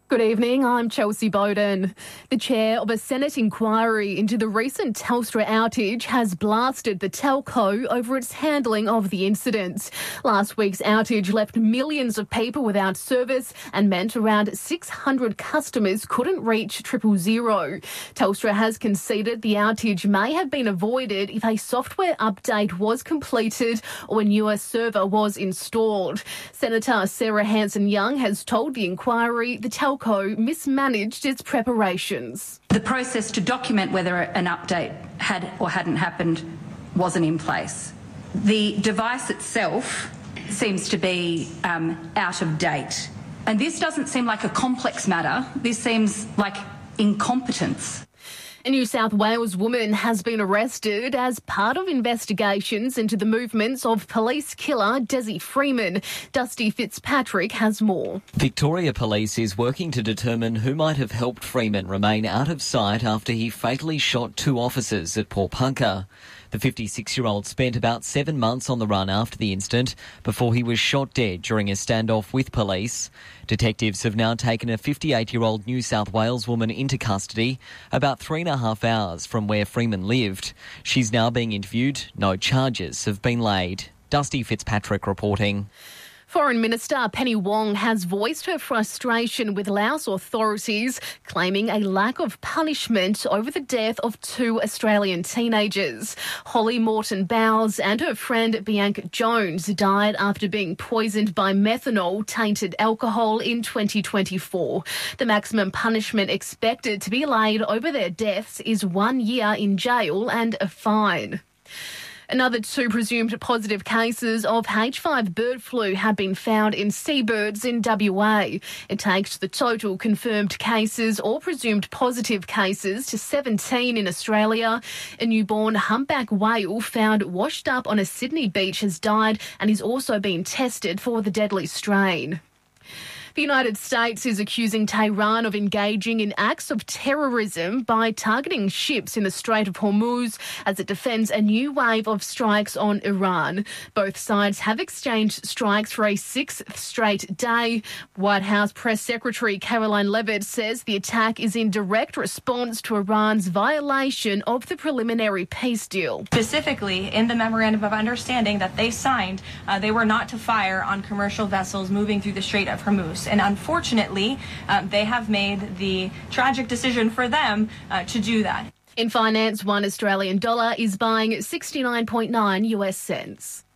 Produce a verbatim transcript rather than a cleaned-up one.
Good evening, I'm Chelsea Bowden. The chair of a Senate inquiry into the recent Telstra outage has blasted the telco over its handling of the incident. Last week's outage left millions of people without service and meant around six hundred customers couldn't reach triple zero. Telstra has conceded the outage may have been avoided if a software update was completed or a newer server was installed. Senator Sarah Hanson-Young has told the inquiry the telco mismanaged its preparations. The process to document whether an update had or hadn't happened wasn't in place. The device itself seems to be um, out of date. And this doesn't seem like a complex matter. This seems like incompetence. A New South Wales woman has been arrested as part of investigations into the movements of police killer Desi Freeman. Dusty Fitzpatrick has more. Victoria Police is working to determine who might have helped Freeman remain out of sight after he fatally shot two officers at Porpunka. The fifty-six-year-old spent about seven months on the run after the incident before he was shot dead during a standoff with police. Detectives have now taken a fifty-eight-year-old New South Wales woman into custody about three and a half hours from where Freeman lived. She's now being interviewed. No charges have been laid. Dusty Fitzpatrick reporting. Foreign Minister Penny Wong has voiced her frustration with Laos authorities, claiming a lack of punishment over the death of two Australian teenagers. Holly Morton Bowles and her friend Bianca Jones died after being poisoned by methanol-tainted alcohol in twenty twenty-four. The maximum punishment expected to be laid over their deaths is one year in jail and a fine. Another two presumed positive cases of H five bird flu have been found in seabirds in W A. It takes the total confirmed cases or presumed positive cases to seventeen in Australia. A newborn humpback whale found washed up on a Sydney beach has died and is also being tested for the deadly strain. The United States is accusing Tehran of engaging in acts of terrorism by targeting ships in the Strait of Hormuz as it defends a new wave of strikes on Iran. Both sides have exchanged strikes for a sixth straight day. White House Press Secretary Caroline Leavitt says the attack is in direct response to Iran's violation of the preliminary peace deal. Specifically, in the Memorandum of Understanding that they signed, uh, they were not to fire on commercial vessels moving through the Strait of Hormuz. And unfortunately, um, they have made the tragic decision for them uh, to do that. In finance, one Australian dollar is buying sixty-nine point nine U S cents.